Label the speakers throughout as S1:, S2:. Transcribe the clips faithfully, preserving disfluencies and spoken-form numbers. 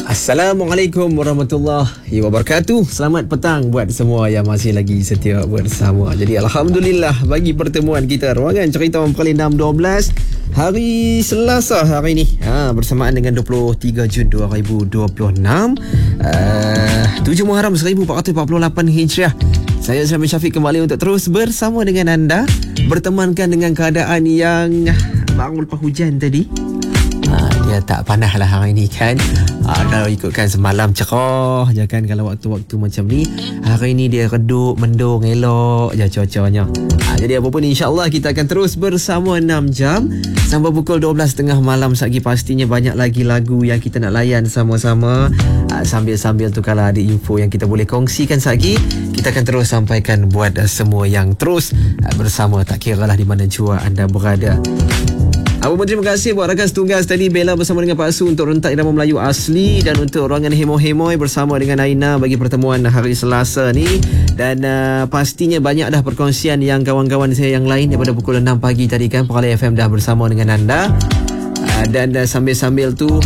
S1: Assalamualaikum warahmatullahi wabarakatuh. Selamat petang buat semua yang masih lagi setia bersama. Jadi Alhamdulillah bagi pertemuan kita Ruangan Cerita Perkali enam dua belas hari Selasa hari ini, ha, bersamaan dengan dua puluh tiga Jun dua ribu dua puluh enam, uh, tujuh Muharram seribu empat ratus empat puluh lapan Hijriah. Saya Syamil Syafiq kembali untuk terus bersama dengan anda, bertemankan dengan keadaan yang baru lepas hujan tadi. Ha, dia tak panas lah hari ni kan. ha, Kalau ikutkan semalam cerah je kan. Kalau waktu-waktu macam ni, hari ni dia redup, mendung, elok je cuacanya. ha, Jadi apa pun insyaAllah kita akan terus bersama enam jam sampai pukul dua belas tiga puluh malam lagi. Pastinya banyak lagi lagu yang kita nak layan sama-sama. ha, Sambil-sambil tu kalau ada info yang kita boleh kongsikan lagi, kita akan terus sampaikan buat semua yang terus ha, bersama. Tak kira lah di mana jua anda berada. Apa pun terima kasih buat rakan setugas tadi Bella bersama dengan Pak Su untuk rentak irama Melayu asli, dan untuk Ruangan Hemo-Hemoy bersama dengan Aina bagi pertemuan hari Selasa ni. Dan uh, pastinya banyak dah perkongsian yang kawan-kawan saya yang lain daripada pukul enam pagi tadi kan. Perkali F M dah bersama dengan anda. uh, Dan uh, sambil-sambil tu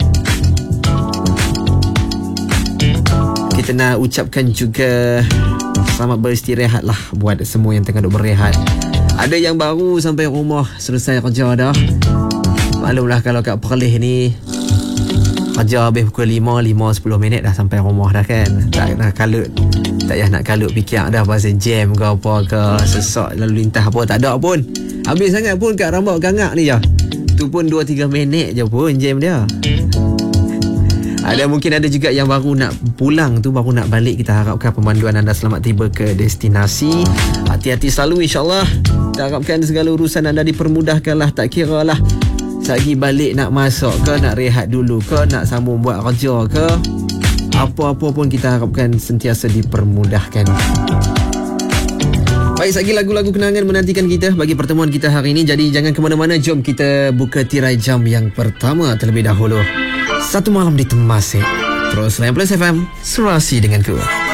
S1: kita nak ucapkan juga selamat beristirahat lah buat semua yang tengah duk berehat. Ada yang baru sampai rumah selesai kerja dah. Maklumlah kalau kat Perlis ni kerja habis pukul lima, lima sepuluh minit dah sampai rumah dah kan. Tak nak kalut. Tak payah nak kalut fikir dah pasal jam ke apa ke, sesak lalu lintas apa, tak ada pun. Habis sangat pun kat Rambut Gangak ni je. Tu pun dua tiga minit je pun jam dia. Ada mungkin ada juga yang baru nak pulang tu, baru nak balik. Kita harapkan pemanduan anda selamat tiba ke destinasi. Hati-hati selalu insyaAllah. Kita harapkan segala urusan anda dipermudahkan lah. Tak kira lah sagi balik nak masak ke, nak rehat dulu ke, nak sambung buat kerja ke, apa-apa pun kita harapkan sentiasa dipermudahkan. Baik, lagi lagu-lagu kenangan menantikan kita bagi pertemuan kita hari ini. Jadi jangan ke mana-mana, jom kita buka tirai jam yang pertama terlebih dahulu. Satu Malam di Temasek. Terus Layan Plus F M, serasi denganku.